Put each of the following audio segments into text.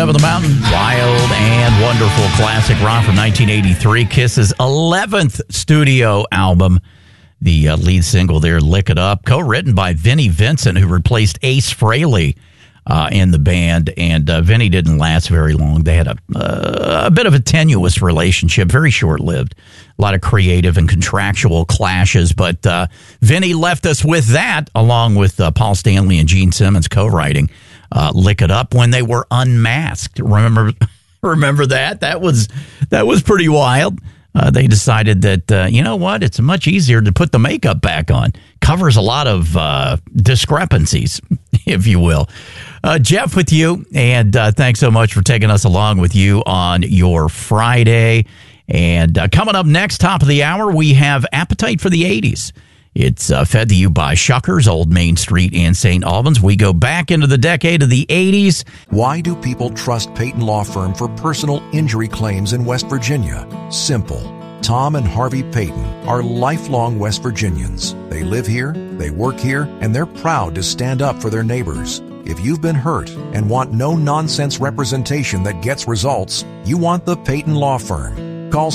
of the Mountain. Wild and wonderful classic rock from 1983. Kiss's 11th studio album. The lead single there, Lick It Up, co-written by Vinnie Vincent, who replaced Ace Frehley in the band. And Vinnie didn't last very long. They had a bit of a tenuous relationship, very short-lived. A lot of creative and contractual clashes. But Vinnie left us with that, along with Paul Stanley and Gene Simmons co-writing Lick It Up when they were unmasked. Remember that? That was pretty wild. They decided that, you know what, it's much easier to put the makeup back on. Covers a lot of discrepancies, if you will. Jeff with you, and thanks so much for taking us along with you on your Friday. And coming up next, top of the hour, we have Appetite for the 80s. It's fed to you by Shuckers, Old Main Street in St. Albans. We go back into the decade of the 80s. Why do people trust Peyton Law Firm for personal injury claims in West Virginia? Simple. Tom and Harvey Peyton are lifelong West Virginians. They live here, they work here, and they're proud to stand up for their neighbors. If you've been hurt and want no-nonsense representation that gets results, you want the Peyton Law Firm. Call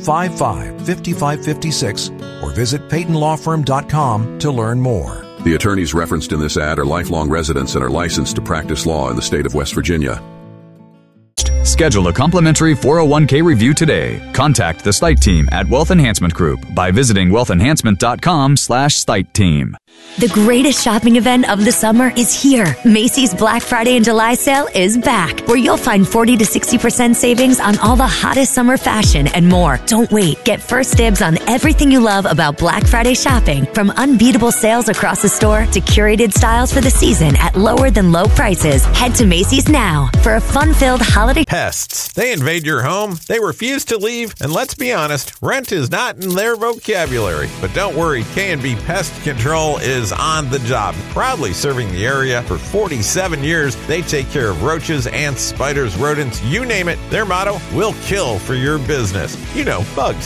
755-5556 or visit PeytonLawFirm.com to learn more. The attorneys referenced in this ad are lifelong residents and are licensed to practice law in the state of West Virginia. Schedule a complimentary 401k review today. Contact the Site Team at Wealth Enhancement Group by visiting wealthenhancement.com/Site Team. The greatest shopping event of the summer is here. Macy's Black Friday and July sale is back, where you'll find 40 to 60% savings on all the hottest summer fashion and more. Don't wait. Get first dibs on everything you love about Black Friday shopping, from unbeatable sales across the store to curated styles for the season at lower than low prices. Head to Macy's now for a fun-filled holiday. Pests. They invade your home, they refuse to leave, and let's be honest, rent is not in their vocabulary. But don't worry, K&B Pest Control is on the job. Proudly serving the area for 47 years, they take care of roaches, ants, spiders, rodents, you name it. Their motto, we'll kill for your business. You know, bugs,